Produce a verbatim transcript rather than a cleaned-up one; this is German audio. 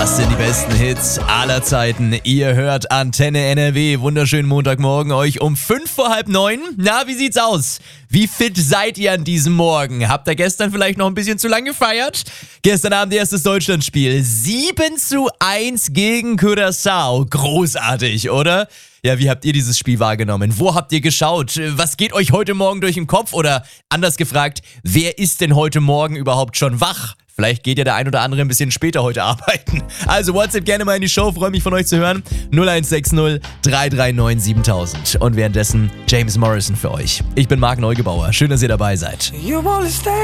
Das sind die besten Hits aller Zeiten. Ihr hört Antenne N R W. Wunderschönen Montagmorgen euch um fünf vor halb neun. Na, wie sieht's aus? Wie fit seid ihr an diesem Morgen? Habt ihr gestern vielleicht noch ein bisschen zu lang gefeiert? Gestern Abend erstes Deutschlandspiel. sieben zu eins gegen Curaçao. Großartig, oder? Ja, wie habt ihr dieses Spiel wahrgenommen? Wo habt ihr geschaut? Was geht euch heute Morgen durch den Kopf? Oder anders gefragt, wer ist denn heute Morgen überhaupt schon wach? Vielleicht geht ja der ein oder andere ein bisschen später heute arbeiten. Also WhatsApp gerne mal in die Show, freue mich von euch zu hören. null eins sechs null drei drei neun siebentausend. Und währenddessen James Morrison für euch. Ich bin Marc Neugebauer, schön, dass ihr dabei seid.